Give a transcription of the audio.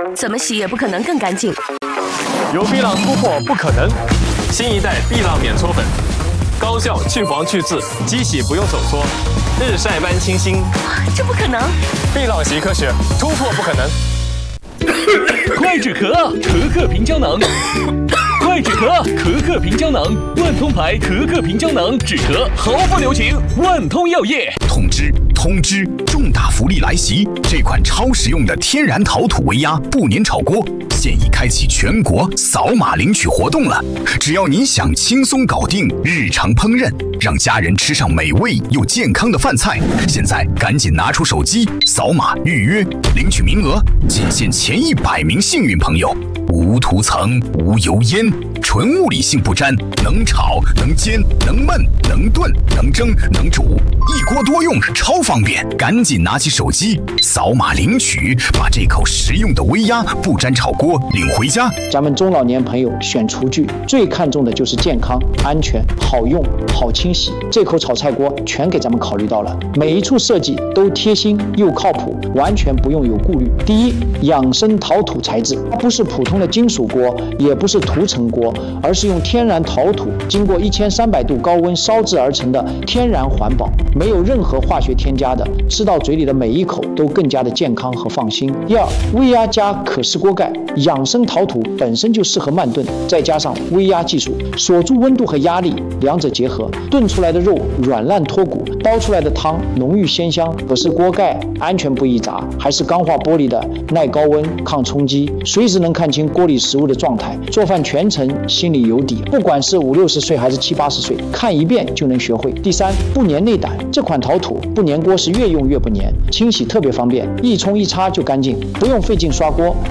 怎么洗也不可能更干净。 有碧浪突破不可能，新一代碧浪免搓粉，高效去黄去渍，机洗不用手搓，日晒般清新。 这不可能！ 碧浪洗科学，突破不可能。 快止咳，咳克平胶囊。快止咳，咳克平胶囊，万通牌咳克平胶囊，止咳毫不留情。万通药业通知！重大福利来袭！这款超实用的天然陶土微压不粘炒锅，现已开启全国扫码领取活动了。只要你想轻松搞定日常烹饪，让家人吃上美味又健康的饭菜，现在赶紧拿出手机扫码预约，领取名额仅限前100名幸运朋友。无涂层，无油烟，纯物理性不沾，能炒能煎能焖能炖能蒸能煮，一锅多用，超方便！赶紧拿起手机扫码领取，把这口实用的微压不粘炒锅领回家。 咱们中老年朋友选厨具最看重的就是健康、安全、好用、好清洗。这口炒菜锅全给咱们考虑到了，每一处设计都贴心又靠谱，完全不用有顾虑。第一，养生陶土材质，它不是普通的金属锅，也不是涂层锅，而是用天然陶土经过1300度高温烧制而成的天然环保，没有任何化学添加的，吃到嘴里的每一口都更加的健康和放心。第二，微压加可视锅盖，养生陶土本身就适合慢炖，再加上微压技术锁住温度和压力，两者结合，炖出来的肉软烂脱骨，煲出来的汤浓郁鲜香。可视锅盖安全不易砸，还是钢化玻璃的，耐高温抗冲击，随时能看清锅里食物的状态，做饭全程心里有底。不管是50、60岁还是70、80岁，看一遍就能学会。第三，不粘内胆，这款陶土不粘锅是越用越不粘，清洗特别方便，一冲一擦就干净，不用费劲刷锅。